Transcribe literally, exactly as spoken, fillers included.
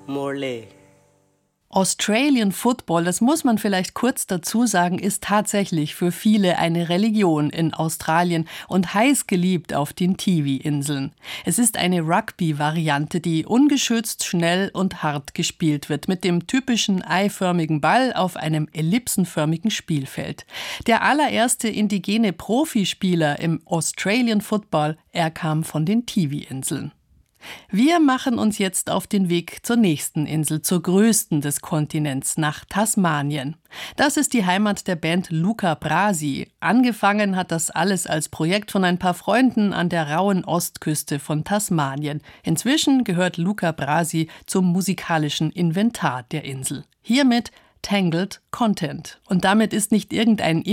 Mole. Australian Football, das muss man vielleicht kurz dazu sagen, ist tatsächlich für viele eine Religion in Australien und heiß geliebt auf den Tiwi-Inseln. Es ist eine Rugby-Variante, die ungeschützt, schnell und hart gespielt wird, mit dem typischen eiförmigen Ball auf einem ellipsenförmigen Spielfeld. Der allererste indigene Profispieler im Australian Football, er kam von den Tiwi-Inseln. Wir machen uns jetzt auf den Weg zur nächsten Insel, zur größten des Kontinents, nach Tasmanien. Das ist die Heimat der Band Luca Brasi. Angefangen hat das alles als Projekt von ein paar Freunden an der rauen Ostküste von Tasmanien. Inzwischen gehört Luca Brasi zum musikalischen Inventar der Insel. Hiermit Tangled Content. Und damit ist nicht irgendein